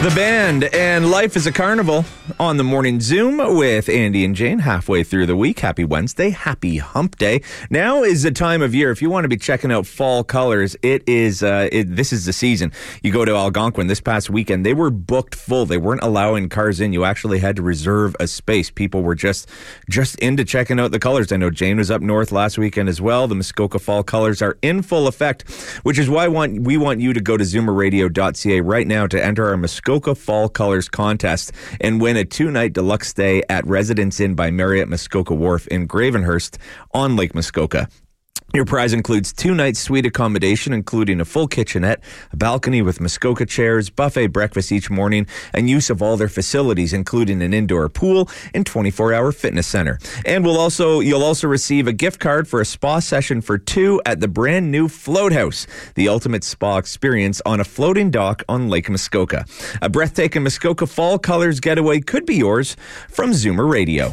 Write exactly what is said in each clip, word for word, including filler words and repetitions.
The Band and Life is a Carnival on the Morning Zoom with Andy and Jane halfway through the week. Happy Wednesday. Happy Hump Day. Now is the time of year. If you want to be checking out fall colors, it is, uh, it, this is the season. You go to Algonquin this past weekend. They were booked full. They weren't allowing cars in. You actually had to reserve a space. People were just, just into checking out the colors. I know Jane was up north last weekend as well. The Muskoka fall colors are in full effect, which is why I want, we want you to go to zoomer radio dot c a right now to enter our Muskoka Fall Colors contest and win a two-night deluxe stay at Residence Inn by Marriott Muskoka Wharf in Gravenhurst on Lake Muskoka. Your prize includes two-night suite accommodation, including a full kitchenette, a balcony with Muskoka chairs, buffet breakfast each morning, and use of all their facilities, including an indoor pool and twenty-four hour fitness center. And we'll also you'll also receive a gift card for a spa session for two at the brand new Float House, the ultimate spa experience on a floating dock on Lake Muskoka. A breathtaking Muskoka Fall Colors getaway could be yours from Zoomer Radio.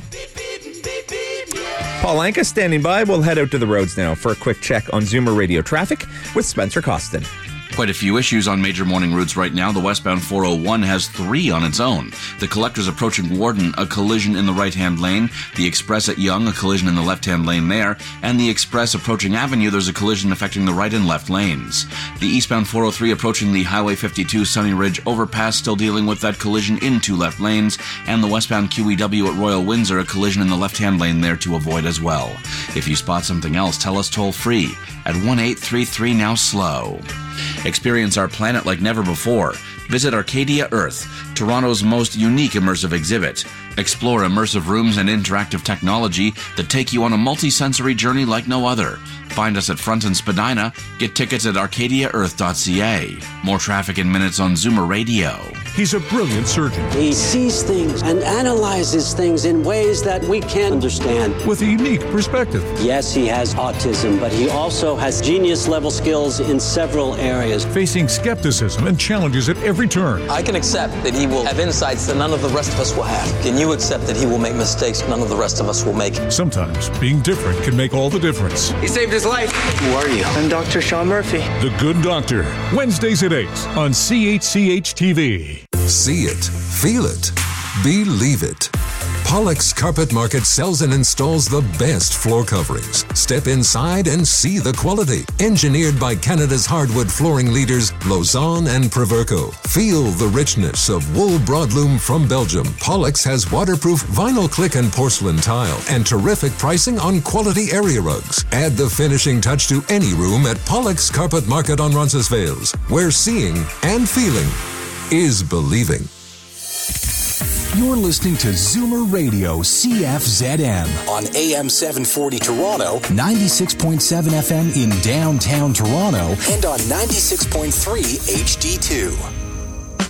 Paul Anka standing by. We'll head out to the roads now for a quick check on Zoomer Radio traffic with Spencer Costin. Quite a few issues on major morning routes right now. The westbound four oh one has three on its own. The Collector's approaching Warden, a collision in the right-hand lane. The Express at Yonge, a collision in the left-hand lane there. And the Express approaching Avenue, there's a collision affecting the right and left lanes. The eastbound four oh three approaching the Highway fifty-two Sunny Ridge overpass, still dealing with that collision in two left lanes. And the westbound Q E W at Royal Windsor, a collision in the left-hand lane there to avoid as well. If you spot something else, tell us toll-free at one eight three three now slow. Experience our planet like never before. Visit Arcadia Earth, Toronto's most unique immersive exhibit. Explore immersive rooms and interactive technology that take you on a multi-sensory journey like no other. Find us at Front and Spadina. Get tickets at arcadia earth dot c a. More traffic in minutes on Zoomer Radio. He's a brilliant surgeon. He sees things and analyzes things in ways that we can't understand. With a unique perspective. Yes, he has autism, but he also has genius-level skills in several areas. Facing skepticism and challenges at every turn. I can accept that he will have insights that none of the rest of us will have. Can you accept that he will make mistakes none of the rest of us will make? Sometimes being different can make all the difference. He saved his life. Who are you? I'm Doctor Sean Murphy. The Good Doctor. Wednesdays at eight on C H C H T V. See it, feel it, believe it. Pollock's Carpet Market sells and installs the best floor coverings. Step inside and see the quality. Engineered by Canada's hardwood flooring leaders, Lausanne and Proverco. Feel the richness of wool broadloom from Belgium. Pollock's has waterproof vinyl click and porcelain tile and terrific pricing on quality area rugs. Add the finishing touch to any room at Pollock's Carpet Market on Roncesvalles, where seeing and feeling is believing. You're listening to Zoomer Radio C F Z M on A M seven forty Toronto, ninety-six point seven F M in downtown Toronto, and on ninety-six point three H D two.